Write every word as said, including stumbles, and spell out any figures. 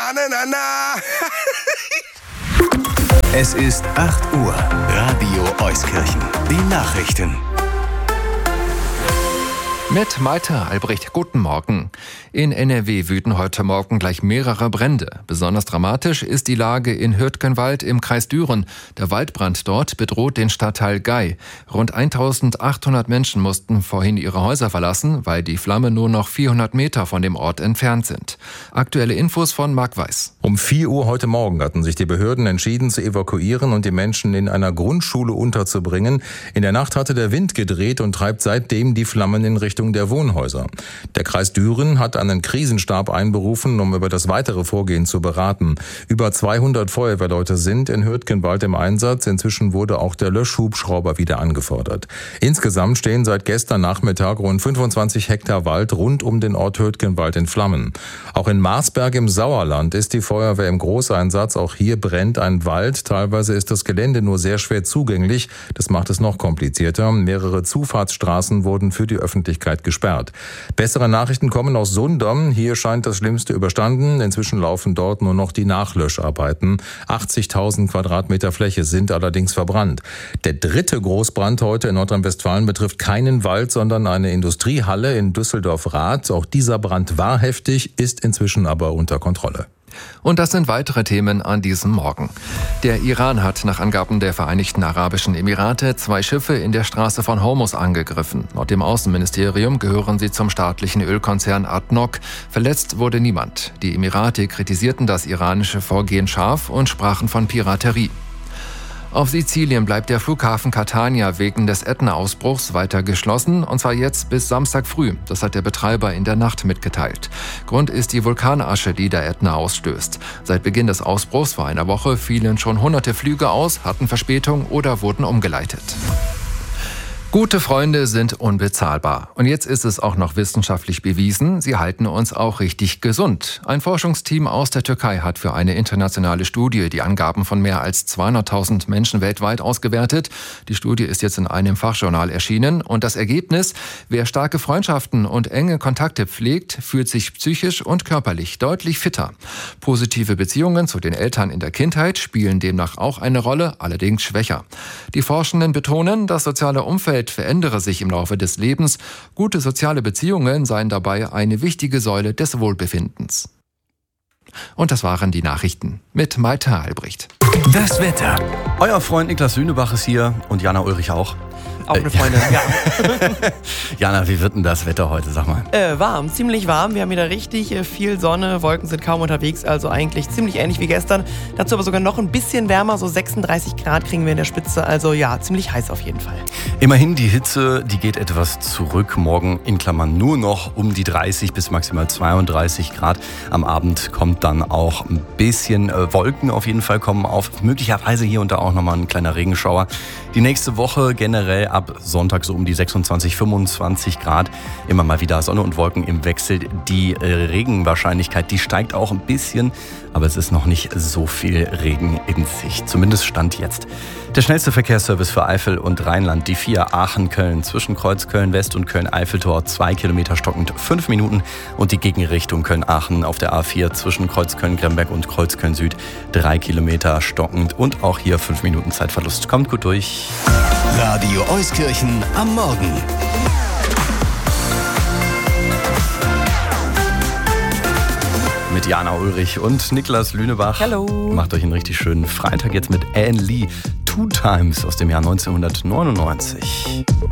na, na, na, na. Es ist acht Uhr. Radio Euskirchen. Die Nachrichten. Mit Malte Albrecht, guten Morgen. In N R W wüten heute Morgen gleich mehrere Brände. Besonders dramatisch ist die Lage in Hürtgenwald im Kreis Düren. Der Waldbrand dort bedroht den Stadtteil Gei. Rund eintausendachthundert Menschen mussten vorhin ihre Häuser verlassen, weil die Flammen nur noch vierhundert Meter von dem Ort entfernt sind. Aktuelle Infos von Marc Weiß. Um vier Uhr heute Morgen hatten sich die Behörden entschieden zu evakuieren und die Menschen in einer Grundschule unterzubringen. In der Nacht hatte der Wind gedreht und treibt seitdem die Flammen in Richtung der Wohnhäuser. Der Kreis Düren hat einen Krisenstab einberufen, um über das weitere Vorgehen zu beraten. Über zweihundert Feuerwehrleute sind in Hürtgenwald im Einsatz. Inzwischen wurde auch der Löschhubschrauber wieder angefordert. Insgesamt stehen seit gestern Nachmittag rund fünfundzwanzig Hektar Wald rund um den Ort Hürtgenwald in Flammen. Auch in Marsberg im Sauerland ist die Feuerwehr im Großeinsatz. Auch hier brennt ein Wald. Teilweise ist das Gelände nur sehr schwer zugänglich. Das macht es noch komplizierter. Mehrere Zufahrtsstraßen wurden für die Öffentlichkeit gesperrt. Bessere Nachrichten kommen aus Sundern. Hier scheint das Schlimmste überstanden. Inzwischen laufen dort nur noch die Nachlöscharbeiten. achtzigtausend Quadratmeter Fläche sind allerdings verbrannt. Der dritte Großbrand heute in Nordrhein-Westfalen betrifft keinen Wald, sondern eine Industriehalle in Düsseldorf-Rath. Auch dieser Brand war heftig, ist inzwischen aber unter Kontrolle. Und das sind weitere Themen an diesem Morgen. Der Iran hat nach Angaben der Vereinigten Arabischen Emirate zwei Schiffe in der Straße von Hormuz angegriffen. Laut dem Außenministerium gehören sie zum staatlichen Ölkonzern A D N O C. Verletzt wurde niemand. Die Emirate kritisierten das iranische Vorgehen scharf und sprachen von Piraterie. Auf Sizilien bleibt der Flughafen Catania wegen des Ätna-Ausbruchs weiter geschlossen, und zwar jetzt bis Samstag früh. Das hat der Betreiber in der Nacht mitgeteilt. Grund ist die Vulkanasche, die der Ätna ausstößt. Seit Beginn des Ausbruchs vor einer Woche fielen schon hunderte Flüge aus, hatten Verspätung oder wurden umgeleitet. Gute Freunde sind unbezahlbar. Und jetzt ist es auch noch wissenschaftlich bewiesen, sie halten uns auch richtig gesund. Ein Forschungsteam aus der Türkei hat für eine internationale Studie die Angaben von mehr als zweihunderttausend Menschen weltweit ausgewertet. Die Studie ist jetzt in einem Fachjournal erschienen. Und das Ergebnis: Wer starke Freundschaften und enge Kontakte pflegt, fühlt sich psychisch und körperlich deutlich fitter. Positive Beziehungen zu den Eltern in der Kindheit spielen demnach auch eine Rolle, allerdings schwächer. Die Forschenden betonen, das soziale Umfeld verändere sich im Laufe des Lebens. Gute soziale Beziehungen seien dabei eine wichtige Säule des Wohlbefindens. Und das waren die Nachrichten mit Malte Albrecht. Das Wetter. Euer Freund Niklas Lünebach ist hier und Jana Ulrich auch. Auch eine Freundin, ja. Jana, wie wird denn das Wetter heute, sag mal? Äh, warm, ziemlich warm. Wir haben wieder richtig äh, viel Sonne, Wolken sind kaum unterwegs, also eigentlich ziemlich ähnlich wie gestern. Dazu aber sogar noch ein bisschen wärmer, so sechsunddreißig Grad kriegen wir in der Spitze, also ja, ziemlich heiß auf jeden Fall. Immerhin, die Hitze, die geht etwas zurück. Morgen in Klammern nur noch um die dreißig bis maximal zweiunddreißig Grad. Am Abend kommt dann auch ein bisschen äh, Wolken auf jeden Fall kommen auf. Möglicherweise hier und da auch nochmal ein kleiner Regenschauer. Die nächste Woche generell ab Sonntag so um die sechsundzwanzig, fünfundzwanzig Grad. Immer mal wieder Sonne und Wolken im Wechsel. Die äh, Regenwahrscheinlichkeit, die steigt auch ein bisschen, aber es ist noch nicht so viel Regen in Sicht. Zumindest Stand jetzt. Der schnellste Verkehrsservice für Eifel und Rheinland, die vier Aachen-Köln, zwischen Kreuz Köln-West und Köln-Eiffeltor, zwei Kilometer stockend, fünf Minuten. Und die Gegenrichtung Köln-Aachen auf der A vier zwischen Kreuz Köln-Gremberg und Kreuz Köln-Süd, drei Kilometer stockend. Und auch hier fünf Minuten Zeitverlust. Kommt gut durch. Radio Euskirchen am Morgen. Mit Jana Ulrich und Niklas Lünebach. Hallo. Macht euch einen richtig schönen Freitag jetzt mit Anne Lee. Two Times aus dem Jahr neunzehnhundertneunundneunzig.